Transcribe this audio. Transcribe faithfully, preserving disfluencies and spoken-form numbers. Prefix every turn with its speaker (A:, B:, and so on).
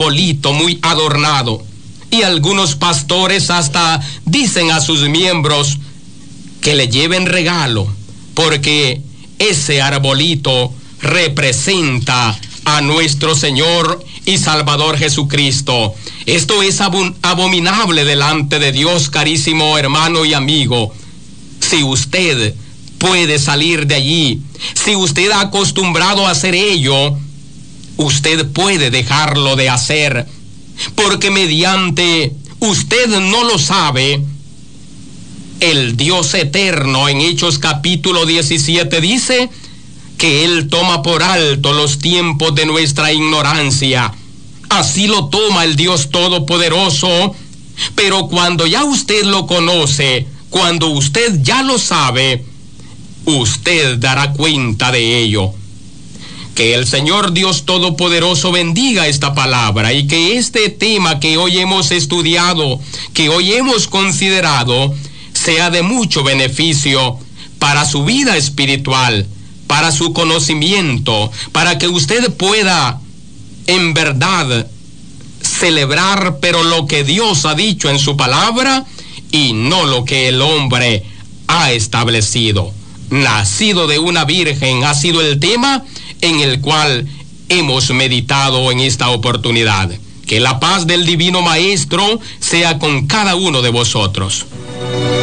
A: arbolito muy adornado. Y algunos pastores hasta dicen a sus miembros que le lleven regalo, porque ese arbolito representa a nuestro Señor y Salvador Jesucristo. Esto es abun- abominable delante de Dios, carísimo hermano y amigo. Si usted puede salir de allí, si usted ha acostumbrado a hacer ello, usted puede dejarlo de hacer, porque mediante usted no lo sabe, el Dios eterno en Hechos capítulo diecisiete dice que Él toma por alto los tiempos de nuestra ignorancia. Así lo toma el Dios Todopoderoso, pero cuando ya usted lo conoce, cuando usted ya lo sabe, usted dará cuenta de ello. Que el Señor Dios Todopoderoso bendiga esta palabra y que este tema que hoy hemos estudiado, que hoy hemos considerado, sea de mucho beneficio para su vida espiritual, para su conocimiento, para que usted pueda en verdad celebrar pero lo que Dios ha dicho en su palabra y no lo que el hombre ha establecido. Nacido de una virgen ha sido el tema en el cual hemos meditado en esta oportunidad. Que la paz del Divino Maestro sea con cada uno de vosotros.